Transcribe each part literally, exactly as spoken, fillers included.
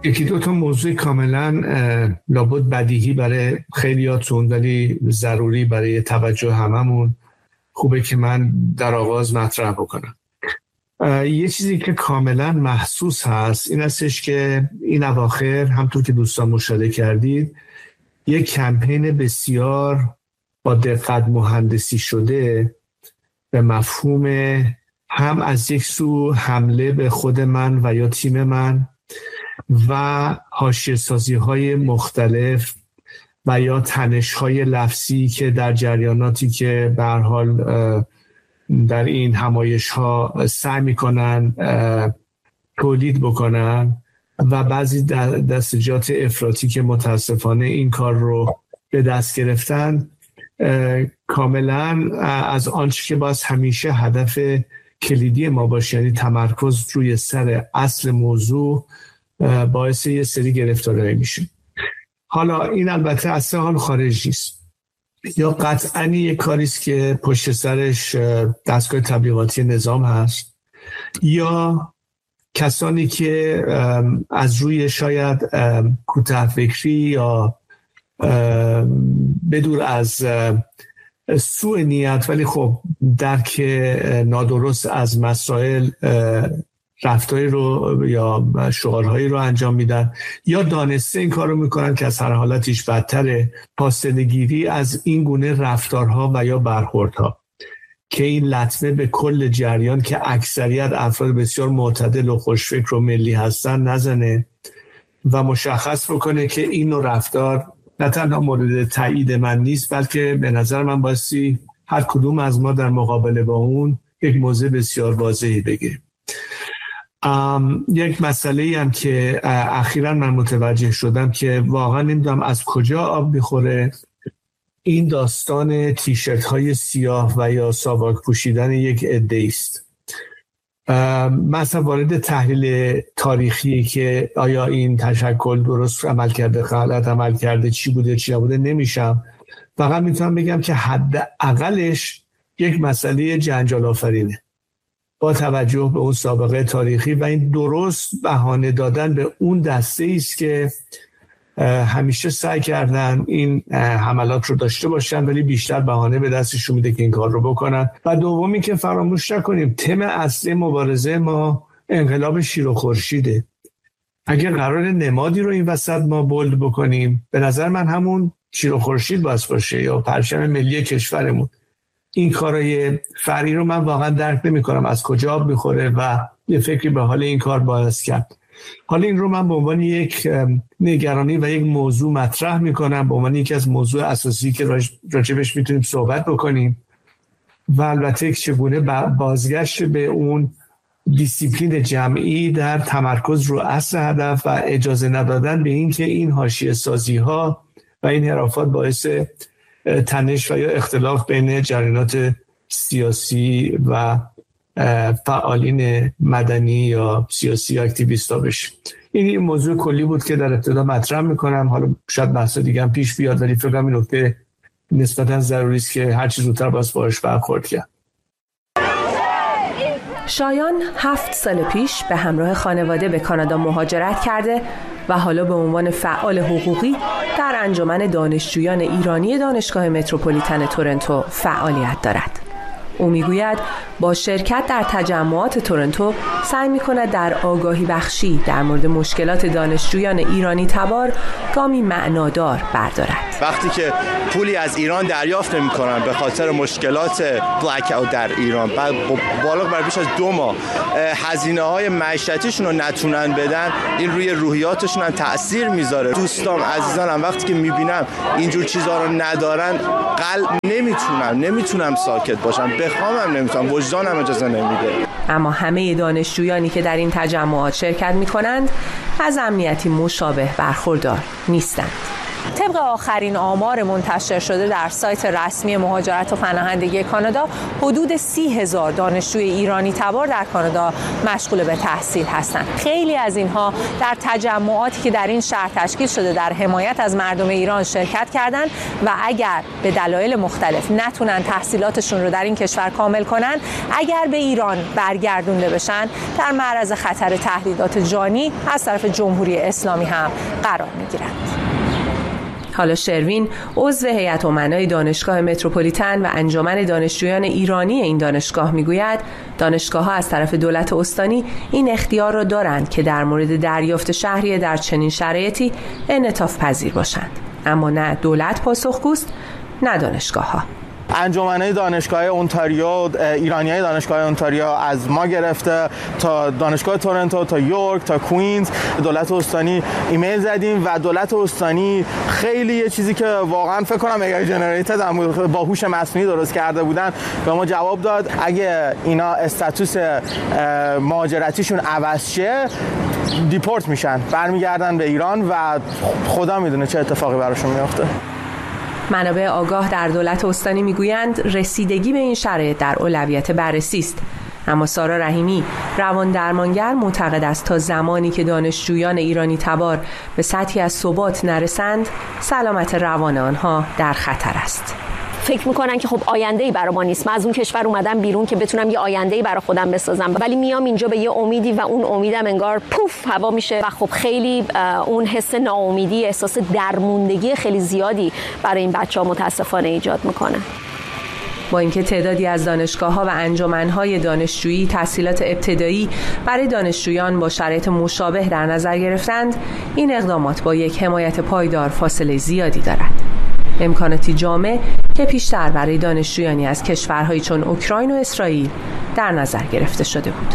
یکی دو تا موضوع کاملا لابد بدیهی برای خیلیاتون ولی ضروری برای توجه هممون خوبه که من در آغاز مطرح بکنم. یه چیزی که کاملا محسوس هست این هستش که این اواخر همطور که دوستان مشاهده کردید یک کمپین بسیار با دقت مهندسی شده به مفهوم هم از یک سو حمله به خود من و یا تیم من و حاشیه‌سازی‌های مختلف و یا تنش‌های لفظی که در جریاناتی که به هر حال در این همایش‌ها سعی می‌کنن تولید بکنن و بعضی دستجات افراطی که متاسفانه این کار رو به دست گرفتن کاملا از آنچه که باز همیشه هدف کلیدی ما باشه، یعنی تمرکز روی سر اصل موضوع، باعث یه سری گرفتاری میشه. حالا این البته از سه حال خارج نیست، یا قطعاً یک کاریست که پشت سرش دستگاه تبلیغاتی نظام هست، یا کسانی که از روی شاید کوتاه فکری یا بدور از سوء نیت ولی خب درک نادرست از مسائل رفتاری رو یا شعارهایی رو انجام میدن، یا دانسته این کار رو میکنن که از هر حالتیش بدتره، فاصله‌گیری از این گونه رفتارها و یا برخوردها که این لطمه به کل جریان که اکثریت افراد بسیار معتدل و خوشفکر و ملی هستن نزنه و مشخص بکنه که این نوع رفتار نه تنها مورد تایید من نیست، بلکه به نظر من بایستی هر کدوم از ما در مقابله با اون یک موضع بسیار واضحی بگه. یک مسئله هم که اخیراً من متوجه شدم که واقعا نمیدونم از کجا آب میخوره، این داستان تیشرت های سیاه و یا ساواک پوشیدن یک عده است. مثلا وارد تحلیل تاریخی که آیا این تشکل درست عمل کرده، غلط عمل کرده، چی بوده چی نبوده نمیشم، فقط میتونم بگم که حد اقلش یک مسئله جنجال آفرینه با توجه به اون سابقه تاریخی و این درست بهانه دادن به اون دسته است که همیشه سعی کردن این حملات رو داشته باشن ولی بیشتر بهانه به دستشون میده که این کار رو بکنن. و دومی که فراموش نکنیم تم اصلی مبارزه ما انقلاب شیر و خورشیده. اگر قرار نمادی رو این وسط ما بولد بکنیم به نظر من همون شیر و خورشید باید باشه یا پرچم ملی کشورمون. این کارای فرعی رو من واقعا درک نمی کنم از کجا آب میخوره و یه فکری به حال این کار باید کرد. حالا این رو من به عنوان یک نگرانی و یک موضوع مطرح میکنم، به عنوان یکی از موضوع اساسی که راجبش میتونیم صحبت بکنیم و البته چگونه بازگشت به اون دیسیپلین جمعی در تمرکز رو اصل هدف و اجازه ندادن به این که این حاشیه سازی ها و این حرافات باعث تنش و یا اختلاف بین جریانات سیاسی و فعالین مدنی یا سیاسی اکتیویستا بشه. این موضوع کلی بود که در ابتدا مطرح میکنم، حالا شاید بحث دیگه هم پیش بیاد ولی فکر کنم این نکته نسبتا ضروری است که هر چیز زودتر باز باهاش برخورد کرد. شایان هفت سال پیش به همراه خانواده به کانادا مهاجرت کرده و حالا به عنوان فعال حقوقی در انجمن دانشجویان ایرانی دانشگاه متروپولیتن تورنتو فعالیت دارد. او میگوید با شرکت در تجمعات تورنتو سعی می‌کند در آگاهی بخشی در مورد مشکلات دانشجویان ایرانی تبار گامی معنادار بردارد. وقتی که پولی از ایران دریافت نمی‌کنن به خاطر مشکلات بلک اوت در ایران، بعد بالا بر بیش از دو ماه هزینه‌های معیشتیشون رو نتونن بدن، این روی روحیاتشون هم تأثیر میذاره. دوستام عزیزانم وقتی که می‌بینم اینجور چیزا رو ندارن قلب نمیتونم نمیتونم ساکت باشم، بخوامم نمیتونم، وجدانم اجازه نمیده. اما همه دانشجویانی که در این تجمعات شرکت می‌کنند از امنیتی مشابه برخوردار نیستند. طبق آخرین آمار منتشر شده در سایت رسمی مهاجرت و پناهندگی کانادا، حدود سی هزار دانشجوی ایرانی تبار در کانادا مشغول به تحصیل هستند. خیلی از اینها در تجمعاتی که در این شهر تشکیل شده در حمایت از مردم ایران شرکت کردند و اگر به دلایل مختلف نتونن تحصیلاتشون رو در این کشور کامل کنن، اگر به ایران برگردونده بشن، در معرض خطر تهدیدات جانی از طرف جمهوری اسلامی هم قرار میگیرند. حالا شروین، عضو هیئت امنای دانشگاه متروپولیتن و انجمن دانشجویان ایرانی این دانشگاه میگوید دانشگاه‌ها از طرف دولت استانی این اختیار را دارند که در مورد دریافت شهریه در چنین شرایطی انعطاف پذیر باشند، اما نه دولت پاسخگوست نه دانشگاه‌ها. انجمن‌های دانشگاه اونتاریو، ایرانیای دانشگاه اونتاریو از ما گرفته تا دانشگاه تورنتو تا یورک تا کوینز دولت استانی ایمیل زدیم و دولت استانی خیلی یه چیزی که واقعا فکر کنم اگر جنریتد با هوش مصنوعی درست کرده بودن به ما جواب داد اگه اینا استاتوس مهاجرتیشون عوض شه دیپورت میشن، برمیگردن به ایران و خدا میدونه چه اتفاقی براشون میفته. منابع آگاه در دولت استانی میگویند رسیدگی به این شرایط در اولویت بررسی است، اما سارا رحیمی روان درمانگر معتقد است تا زمانی که دانشجویان ایرانی تبار به سطحی از ثبات نرسند، سلامت روان آنها در خطر است. فکر میکنن که خب آینده‌ای برای ما نیست، من از اون کشور اومدم بیرون که بتونم یه آینده‌ای برای خودم بسازم، ولی میام اینجا به یه امیدی و اون امیدم انگار پوف هوا میشه و خب خیلی اون حس ناامیدی، احساس درموندگی خیلی زیادی برای این بچه‌ها متاسفانه ایجاد میکنه. با اینکه تعدادی از دانشگاه‌ها و انجمن‌های دانشجویی تحصیلات ابتدایی برای دانشجویان با شرایط مشابه در نظر گرفتند، این اقدامات با یک حمایت پایدار فاصله زیادی دارد. امکاناتی جامع که پیشتر برای دانشجویانی از کشورهایی چون اوکراین و اسرائیل در نظر گرفته شده بود.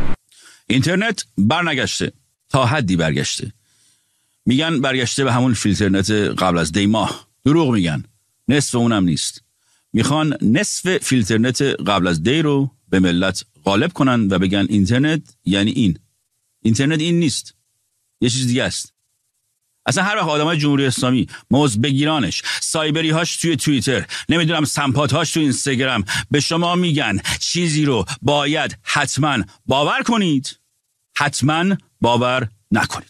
اینترنت برنگشته، تا حدی برگشته. میگن برگشته به همون فیلترنت قبل از دی ماه. دروغ میگن، نصف اونم نیست. میخوان نصف فیلترنت قبل از دی رو به ملت غالب کنن و بگن اینترنت یعنی این. اینترنت این نیست، یه چیز دیگه است. اصلا هر وقت آدمای جمهوری اسلامی موضوع بگیرانش، سایبری هاش توی توییتر، نمیدونم سمپات هاش توی اینستاگرام به شما میگن چیزی رو باید حتما باور کنید، حتما باور نکنید.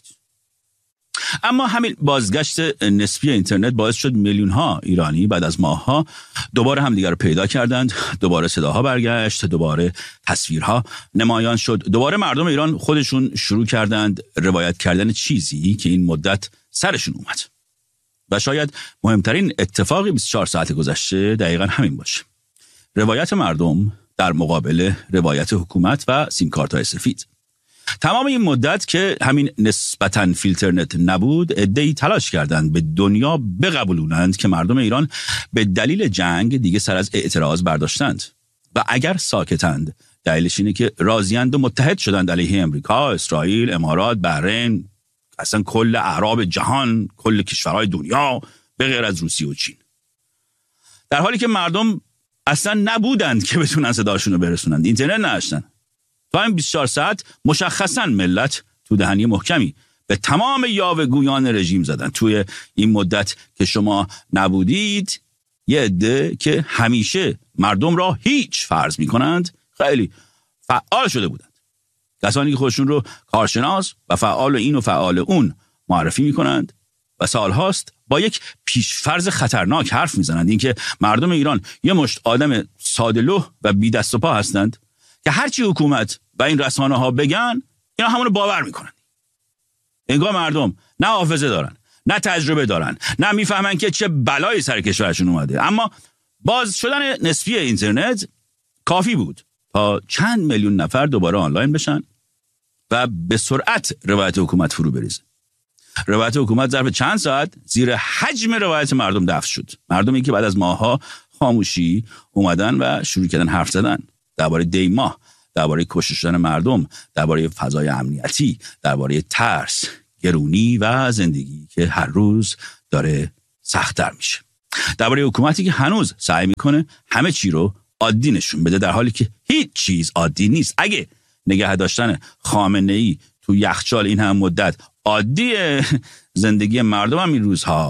اما همین بازگشت نسبی اینترنت باعث شد میلیون ها ایرانی بعد از ماه ها دوباره همدیگر رو پیدا کردند، دوباره صداها برگشت، دوباره تصویرها نمایان شد، دوباره مردم ایران خودشون شروع کردند روایت کردن چیزی که این مدت سرشون اومد. و شاید مهمترین اتفاقی بیست و چهار ساعت گذشته دقیقاً همین باشه. روایت مردم در مقابل روایت حکومت و سیمکارت‌های سفید. تمام این مدت که همین نسبتاً فیلترنت نبود، عده‌ای تلاش کردند به دنیا بقبولونند که مردم ایران به دلیل جنگ دیگه سر از اعتراض برداشتند و اگر ساکتند دلیلش اینه که راضیند و متحد شدند علیه امریکا، اسرائیل، امارات، بحرین، اصلا کل اعراب جهان، کل کشورهای دنیا به غیر از روسیه و چین. در حالی که مردم اصلا نبودند که بتونن صداشون رو برسونند، اینترنت نداشتن. تا این بیست و چهار ساعت مشخصاً ملت تو دهنی محکمی به تمام یاوه‌گویان رژیم زدن. توی این مدت که شما نبودید، یه عده که همیشه مردم را هیچ فرض می‌کنند خیلی فعال شده بودند. کسانی که خودشون رو کارشناس و فعال این و فعال اون معرفی می‌کنند و سالهاست با یک پیشفرض خطرناک حرف می‌زنند، اینکه مردم ایران یه مشت آدم ساده‌لوح و بی دست و پا هستند که هرچی حکومت و این رسانه ها بگن اینا همون رو باور میکنن. انگار مردم نه حافظه دارن، نه تجربه دارن، نه میفهمن که چه بلایی سر کشورشون اومده. اما باز شدن نسبی اینترنت کافی بود تا چند میلیون نفر دوباره آنلاین بشن و به سرعت روایت حکومت فرو بریزه. روایت حکومت ظرف چند ساعت زیر حجم روایت مردم دفن شد. مردمی که بعد از ماه‌ها خاموشی اومدن و شروع کردن حرف زدن درباره دی ماه، درباره کشته شدن مردم، درباره فضای امنیتی، درباره ترس، گرونی و زندگی که هر روز داره سخت‌تر میشه. درباره حکومتی که هنوز سعی میکنه همه چی رو عادی نشون بده، در حالی که هیچ چیز عادی نیست. اگه نگه داشتن خامنه‌ای تو یخچال این هم مدت عادی زندگی مردم هم این روزها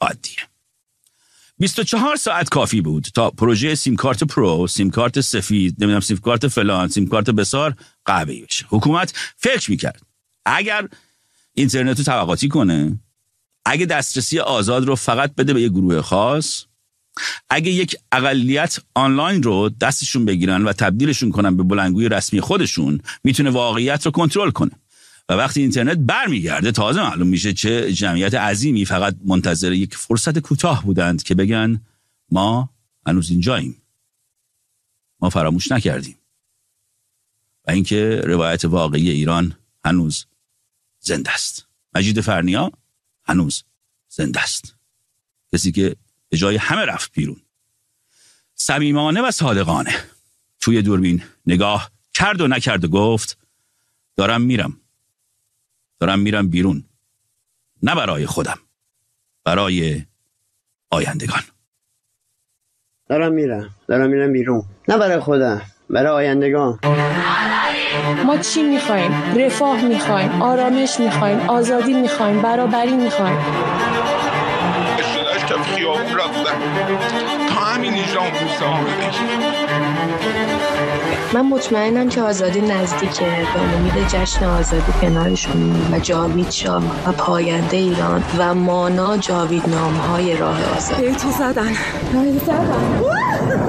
عادیه. بیست و چهار ساعت کافی بود تا پروژه سیم کارت پرو، سیم کارت سفید، نمیدونم سیم کارت فلان، سیم کارت بسار قهوه‌ای بشه. حکومت فکر میکرد اگر اینترنت رو طبقاتی کنه، اگه دسترسی آزاد رو فقط بده به یه گروه خاص، اگه یک اقلیت آنلاین رو دستشون بگیرن و تبدیلشون کنن به بلندگوی رسمی خودشون، میتونه واقعیت رو کنترل کنه. و وقتی اینترنت برمیگرده تازه معلوم میشه چه جمعیت عظیمی فقط منتظر یک فرصت کوتاه بودند که بگن ما هنوز اینجاییم، ما فراموش نکردیم. و اینکه روایت واقعی ایران هنوز زنده است. مجید فرنیا هنوز زنده است، کسی که به جای همه رفت بیرون، صمیمانه و صادقانه توی دوربین نگاه کرد و نکرد و گفت دارم میرم دارم میرم بیرون، نه برای خودم، برای آیندگان. دارم میرم دارم میرم بیرون، نه برای خودم، برای آیندگان. ما چی میخوایم؟ رفاه میخوایم، آرامش میخوایم، آزادی میخوایم، برابری میخوایم. اشتداش کف خیابون رفتن تا همین ایجرام بوسه ها بگیم. من مطمئنم که آزادی نزدیکه. به امید جشن آزادی کنارشون و جاوید شاه و پاینده ایران و مانا جاوید نامهای راه آزادی. تو زدن تو زدن